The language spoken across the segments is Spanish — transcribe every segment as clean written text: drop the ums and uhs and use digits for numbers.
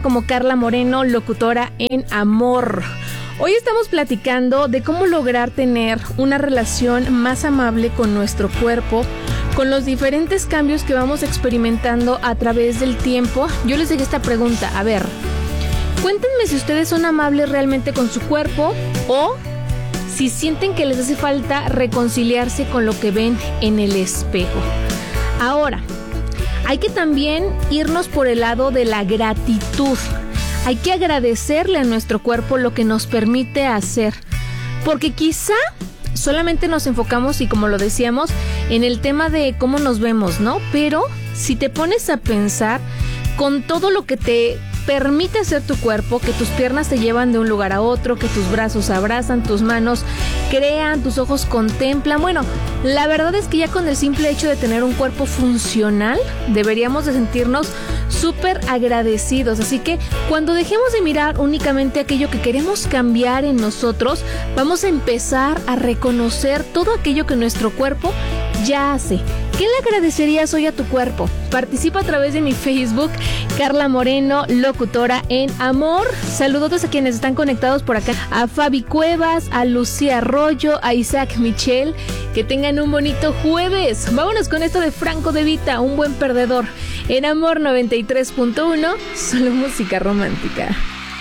como Carla Moreno, locutora en Amor. Hoy estamos platicando de cómo lograr tener una relación más amable con nuestro cuerpo, con los diferentes cambios que vamos experimentando a través del tiempo. Yo les dejé esta pregunta, a ver, cuéntenme si ustedes son amables realmente con su cuerpo o si sienten que les hace falta reconciliarse con lo que ven en el espejo. Ahora, hay que también irnos por el lado de la gratitud. Hay que agradecerle a nuestro cuerpo lo que nos permite hacer, porque quizá solamente nos enfocamos, y como lo decíamos, en el tema de cómo nos vemos, ¿no? Pero si te pones a pensar con todo lo que te permite hacer tu cuerpo, que tus piernas te llevan de un lugar a otro, que tus brazos abrazan, tus manos crean, tus ojos contemplan. Bueno, la verdad es que ya con el simple hecho de tener un cuerpo funcional, deberíamos de sentirnos súper agradecidos. Así que cuando dejemos de mirar únicamente aquello que queremos cambiar en nosotros, vamos a empezar a reconocer todo aquello que nuestro cuerpo ya hace. ¿Qué le agradecerías hoy a tu cuerpo? Participa a través de mi Facebook, Carla Moreno, locutora en Amor. Saludos a quienes están conectados por acá. A Fabi Cuevas, a Lucía Arroyo, a Isaac Michel. Que tengan un bonito jueves. Vámonos con esto de Franco De Vita, Un Buen Perdedor. En Amor 93.1, solo música romántica.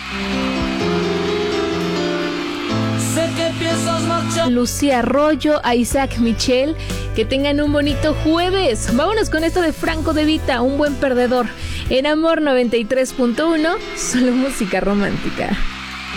Lucía Arroyo, a Isaac Michel, que tengan un bonito jueves. Vámonos con esto de Franco De Vita, Un Buen Perdedor. En Amor 93.1, solo música romántica.